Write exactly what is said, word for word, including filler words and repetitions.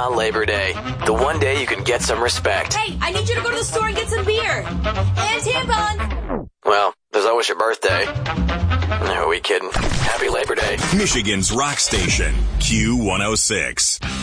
on Labor Day. The one day you can get some respect. Hey, I need you to go to the store and get some beer. And tampons. Well, there's always your birthday. No, are we kidding? Happy Labor Day. Michigan's rock station, Q one oh six.